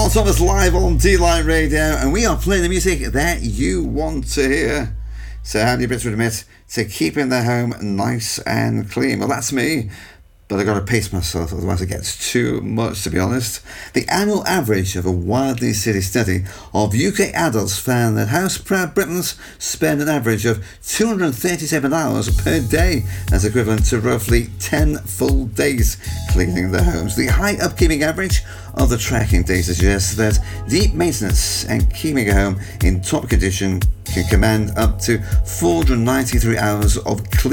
Carl Thomas live on D-Line Radio, and we are playing the music that you want to hear. So how many Brits would admit to keeping their home nice and clean? Well, that's me, but I've got to pace myself, otherwise it gets too much, to be honest. The annual average of a Wildly City study of UK adults found that house-proud Britons spend an average of 237 hours per day. That's equivalent to roughly 10 full days cleaning their homes. The high upkeeping average of the tracking data suggests that deep maintenance and keeping a home in top condition can command up to 493 hours of cleaning